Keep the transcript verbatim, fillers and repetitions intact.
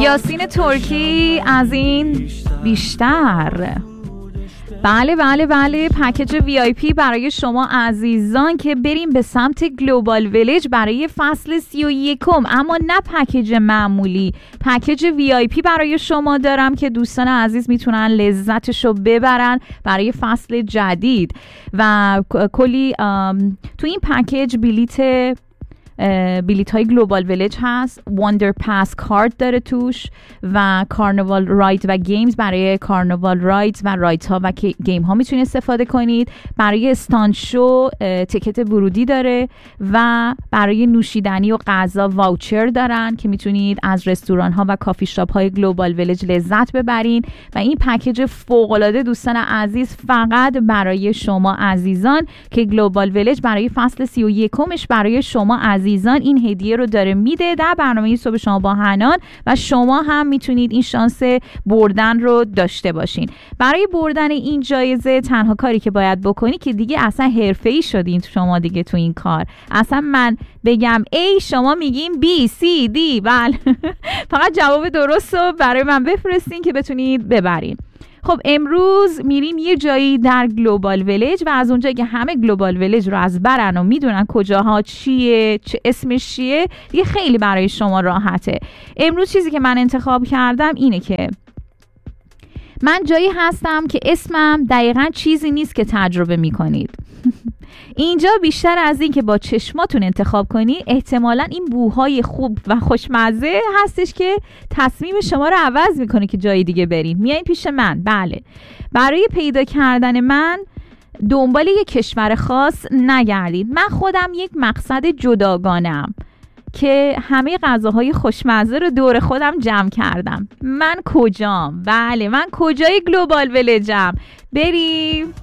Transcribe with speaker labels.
Speaker 1: یاسین ترکی از این بیشتر. بله بله بله پکیج وی آی پی برای شما عزیزان که بریم به سمت گلوبال ویلیج برای فصل سی و یکم، اما نه پکیج معمولی، پکیج وی آی پی برای شما دارم که دوستان عزیز میتونن لذتشو ببرن برای فصل جدید. و کلی تو این پکیج بلیت بلیت های گلوبال ویلیج هست، واندر پاس کارت داره توش و کارنوال راید و گیمز برای کارنوال راید و راید ها و گیم ها میتونید استفاده کنید. برای استاند شو تیکت ورودی داره و برای نوشیدنی و غذا واوچر دارن که میتونید از رستوران ها و کافی شاپ های گلوبال ویلیج لذت ببرین. و این پکیج فوق العاده دوستان عزیز فقط برای شما عزیزان که گلوبال ویلیج برای فصل سی و یکمش برای شما عزیزان این هدیه رو داره میده در برنامه صبح شما با حنان و شما هم میتونید این شانس بردن رو داشته باشین. برای بردن این جایزه تنها کاری که باید بکنی که دیگه اصلا حرفه‌ای شدین شما دیگه تو این کار، اصلا من بگم A شما میگین B C D، بله فقط جواب درست رو برای من بفرستین که بتونید ببرین. خب امروز میریم یه جایی در گلوبال ویلیج و از اونجا که همه گلوبال ویلیج رو از برن و میدونن کجاها چیه، چه اسمش چیه، دیگه خیلی برای شما راحته. امروز چیزی که من انتخاب کردم اینه که من جایی هستم که اسمم دقیقاً چیزی نیست که تجربه میکنید. اینجا بیشتر از این که با چشماتون انتخاب کنی، احتمالاً این بوهای خوب و خوشمزه هستش که تصمیم شما رو عوض میکنه که جای دیگه برین. میایین پیش من. بله، برای پیدا کردن من دنبال یک کشور خاص نگردید. من خودم یک مقصد جداگانه‌ام که همه غذاهای خوشمزه رو دور خودم جمع کردم. من کجام؟ بله من کجای گلوبال ویلیجم؟ بریم.